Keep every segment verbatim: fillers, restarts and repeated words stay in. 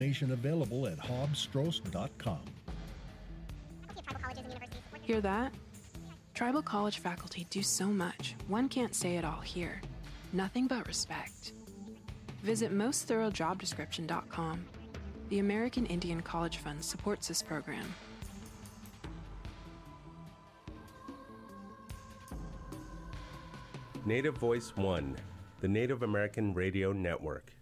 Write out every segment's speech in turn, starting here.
Information available at hobbs strauss dot com. Hear that? Tribal college faculty do so much, one can't say it all here. Nothing but respect. Visit most thorough job description dot com. The American Indian College Fund supports this program. Native Voice One, the Native American Radio Network.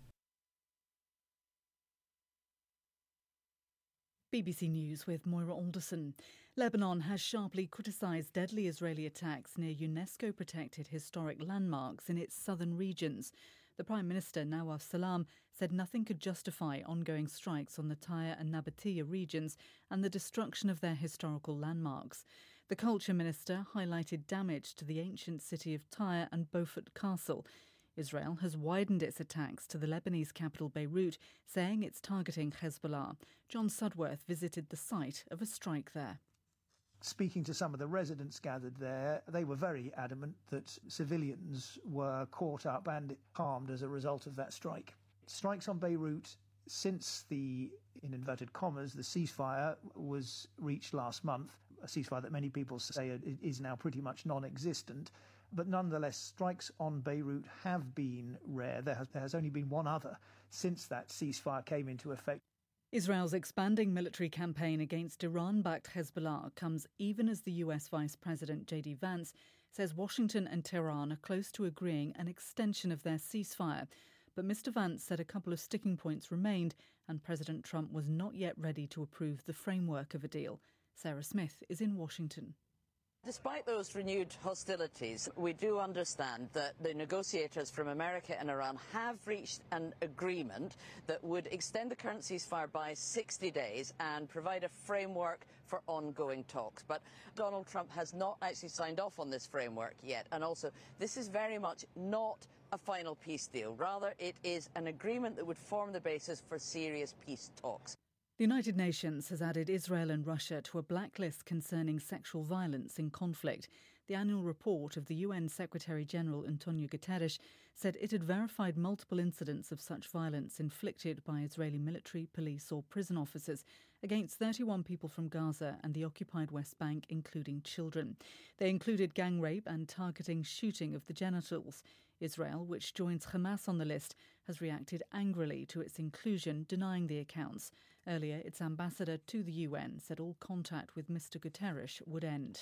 B B C News with Moira Alderson. Lebanon has sharply criticised deadly Israeli attacks near UNESCO-protected historic landmarks in its southern regions. The Prime Minister, Nawaf Salam, said nothing could justify ongoing strikes on the Tyre and Nabatea regions and the destruction of their historical landmarks. The Culture Minister highlighted damage to the ancient city of Tyre and Beaufort Castle. Israel has widened its attacks to the Lebanese capital Beirut, saying it's targeting Hezbollah. John Sudworth visited the site of a strike there. Speaking to some of the residents gathered there, they were very adamant that civilians were caught up and harmed as a result of that strike. Strikes on Beirut since the, in inverted commas, the ceasefire was reached last month, a ceasefire that many people say is now pretty much non-existent. But nonetheless, strikes on Beirut have been rare. There has, there has only been one other since that ceasefire came into effect. Israel's expanding military campaign against Iran-backed Hezbollah comes even as the U S Vice President J D Vance says Washington and Tehran are close to agreeing an extension of their ceasefire. But Mister Vance said a couple of sticking points remained and President Trump was not yet ready to approve the framework of a deal. Sarah Smith is in Washington. Despite those renewed hostilities, we do understand that the negotiators from America and Iran have reached an agreement that would extend the current ceasefire by sixty days and provide a framework for ongoing talks. But Donald Trump has not actually signed off on this framework yet. And also, this is very much not a final peace deal. Rather, it is an agreement that would form the basis for serious peace talks. The United Nations has added Israel and Russia to a blacklist concerning sexual violence in conflict. The annual report of the U N Secretary-General Antonio Guterres said it had verified multiple incidents of such violence inflicted by Israeli military, police or prison officers against thirty-one people from Gaza and the occupied West Bank, including children. They included gang rape and targeting shooting of the genitals. Israel, which joins Hamas on the list, has reacted angrily to its inclusion, denying the accounts. Earlier, its ambassador to the U N said all contact with Mister Guterres would end.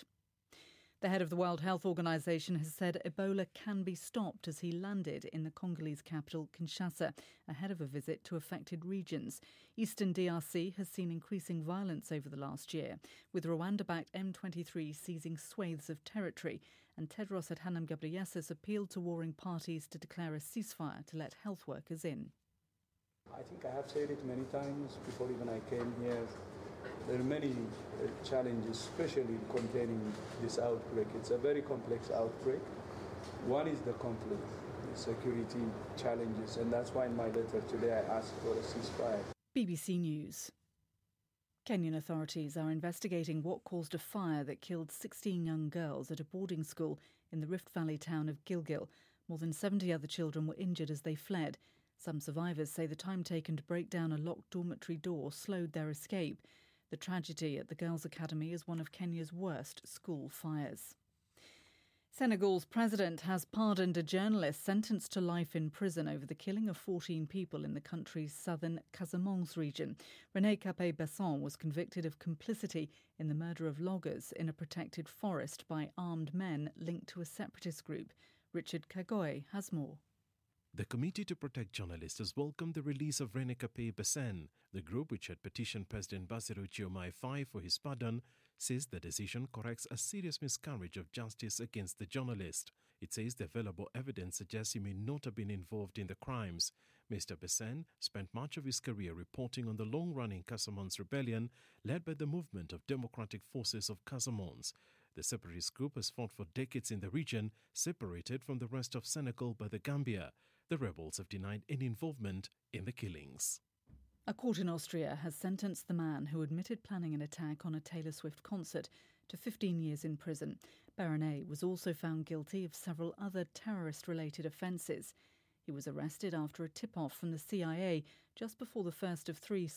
The head of the World Health Organization has said Ebola can be stopped as he landed in the Congolese capital, Kinshasa, ahead of a visit to affected regions. Eastern D R C has seen increasing violence over the last year, with Rwanda-backed M twenty-three seizing swathes of territory, and Tedros Adhanom Ghebreyesus appealed to warring parties to declare a ceasefire to let health workers in. I think I have said it many times before even I came here. There are many uh, challenges, especially in containing this outbreak. It's a very complex outbreak. One is the conflict, the security challenges, and that's why in my letter today I asked for a ceasefire. B B C News. Kenyan authorities are investigating what caused a fire that killed sixteen young girls at a boarding school in the Rift Valley town of Gilgil. More than seventy other children were injured as they fled. Some survivors say the time taken to break down a locked dormitory door slowed their escape. The tragedy at the Girls' Academy is one of Kenya's worst school fires. Senegal's president has pardoned a journalist sentenced to life in prison over the killing of fourteen people in the country's southern Casamance region. René Capet-Besson was convicted of complicity in the murder of loggers in a protected forest by armed men linked to a separatist group. Richard Kagoy has more. The Committee to Protect Journalists has welcomed the release of René Capet-Besson. The group, which had petitioned President Bassirou Diomaye Faye for his pardon, says the decision corrects a serious miscarriage of justice against the journalist. It says the available evidence suggests he may not have been involved in the crimes. Mister Besson spent much of his career reporting on the long-running Casamance rebellion led by the Movement of Democratic Forces of Casamance. The separatist group has fought for decades in the region, separated from the rest of Senegal by the Gambia. The rebels have denied any involvement in the killings. A court in Austria has sentenced the man who admitted planning an attack on a Taylor Swift concert to fifteen years in prison. Baron A was also found guilty of several other terrorist-related offences. He was arrested after a tip-off from the C I A just before the first of three